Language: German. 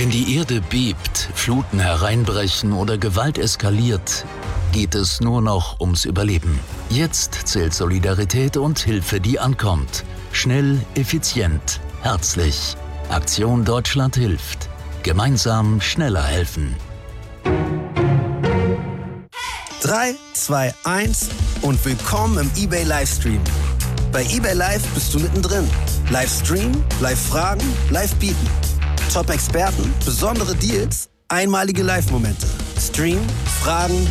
Wenn die Erde bebt, Fluten hereinbrechen oder Gewalt eskaliert, geht es nur noch ums Überleben. Jetzt zählt Solidarität und Hilfe, die ankommt. Schnell, effizient, herzlich. Aktion Deutschland hilft. Gemeinsam schneller helfen. 3, 2, 1 und willkommen im eBay Livestream. Bei eBay Live bist du mittendrin. Livestream, Live-Fragen, Live-Bieten. Top-Experten, besondere Deals, einmalige Live-Momente. Stream, Fragen,